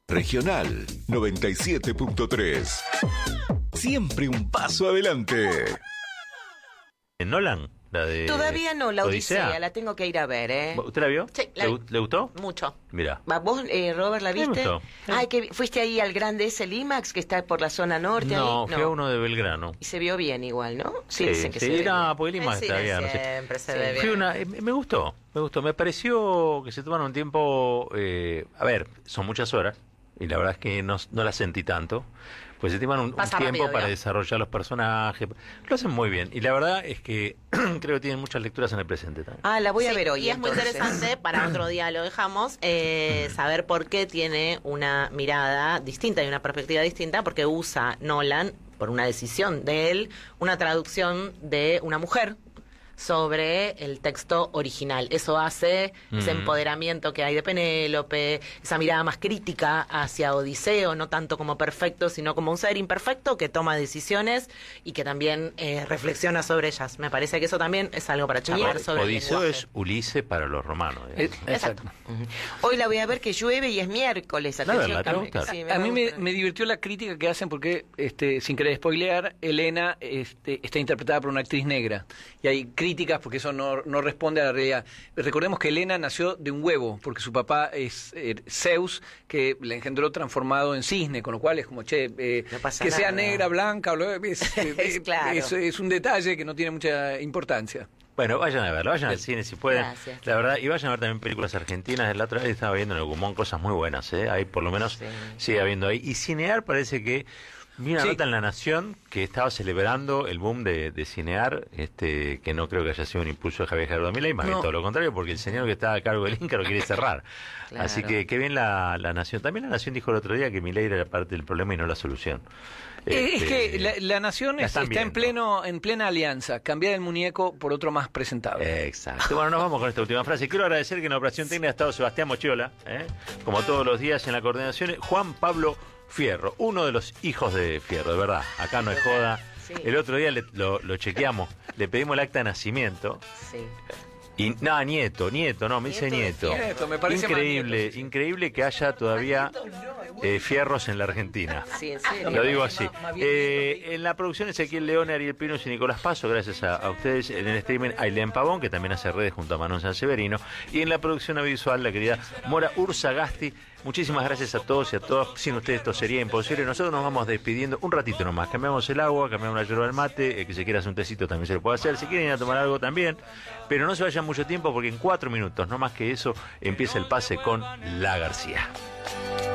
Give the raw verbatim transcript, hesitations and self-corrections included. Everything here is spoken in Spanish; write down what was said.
Regional noventa y siete punto tres. Siempre un paso adelante. Nolan, la de... Todavía no, la Odisea, Odisea, la tengo que ir a ver, ¿eh? ¿Usted la vio? Sí, la ¿Le, vi. gu- ¿Le gustó? Mucho. Mira. Va, ¿Vos, eh, Robert, la Sí, me viste? gustó, sí. Ay, que fuiste ahí al grande ese, el IMAX, que está por la zona norte. No, ahí? fui a uno de Belgrano. Y se vio bien igual, ¿no? Sí, Sí, dicen que sí, se ve no, bien. porque el IMAX El está cine bien, no sé. siempre se Sí. ve bien. Fui una, eh, me gustó, me gustó. Me pareció que se tomaron un tiempo. Eh, a ver, son muchas horas y la verdad es que no, no las sentí tanto. Pues se toman un, un Pasa tiempo rápido, para ¿no? desarrollar los personajes. Lo hacen muy bien. Y la verdad es que creo que tienen muchas lecturas en el presente también. Ah, la voy a Sí, ver hoy. y es muy entonces. interesante, para otro día lo dejamos, eh, saber por qué tiene una mirada distinta y una perspectiva distinta, porque usa Nolan, por una decisión de él, una traducción de una mujer sobre el texto original. Eso hace ese Mm. empoderamiento que hay de Penélope, esa mirada más crítica hacia Odiseo, no tanto como perfecto, sino como un ser imperfecto que toma decisiones y que también eh, reflexiona sobre ellas. Me parece que eso también es algo para charlar sobre el Odiseo lenguaje. es Ulises para los romanos. Eh, digamos. Exacto. Hoy la voy a ver que llueve y es miércoles. La atención, verdad, ¿te va a también. gustar? Sí, A va mí me, gustar. me divirtió la crítica que hacen porque, este, sin querer spoilear, Elena este, está interpretada por una actriz negra. Y hay críticas porque eso no, no responde a la realidad. Recordemos que Elena nació de un huevo, porque su papá es eh, Zeus, que la engendró transformado en cisne, con lo cual es como, che, eh, No pasa que sea nada. negra, blanca, o lo- es, eh, Es claro. es, es un detalle que no tiene mucha importancia. Bueno, vayan a verla, vayan al cine si pueden. Gracias. La verdad, y vayan a ver también películas argentinas. La otra vez estaba viendo en el Gumón cosas muy buenas, ¿eh? Ahí por lo menos Sí. sigue habiendo ahí. Y Cinear parece que... Vi una Sí. nota en La Nación que estaba celebrando el boom de, de Cinear, este, que no creo que haya sido un impulso de Javier Gerardo Milei, más bien No. todo lo contrario, porque el señor que está a cargo del Inca lo quiere cerrar. Claro. Así que qué bien la, la Nación. También La Nación dijo el otro día que Milei era parte del problema y no la solución. Eh, es Este, que la, la nación la es- están está en viendo. pleno en plena alianza, cambiar el muñeco por otro más presentable. Exacto. Bueno, nos vamos con esta última frase. Quiero agradecer que en la operación técnica ha estado Sebastián Mochiola, ¿eh? Como todos los días en la coordinación, Juan Pablo Fierro, uno de los hijos de Fierro, de verdad. Acá no es joda. Sí. El otro día le- lo, lo chequeamos, le pedimos el acta de nacimiento. Sí. Y no, nieto, nieto, no, me dice Nieto de nieto. Nieto, me parece más increíble, nieto, sí, sí. increíble que haya todavía eh, fierros en la Argentina. Sí, en serio. Lo digo así. Más- más bien Eh, nieto, en la producción Ezequiel León, Ariel Pinos y Nicolás Paso, gracias a, a ustedes. En el streaming Ailén Pavón, que también hace redes junto a Manon Sanseverino. Y en la producción audiovisual, la querida Mora Urzagasti. Muchísimas gracias a todos y a todas. Sin ustedes esto sería imposible. Nosotros nos vamos despidiendo un ratito nomás. Cambiamos el agua, cambiamos la yerba del mate. El que se quiera hacer un tecito también se lo puede hacer. Si quieren ir a tomar algo también. Pero no se vayan mucho tiempo porque en cuatro minutos, no más que eso, empieza el pase con La García.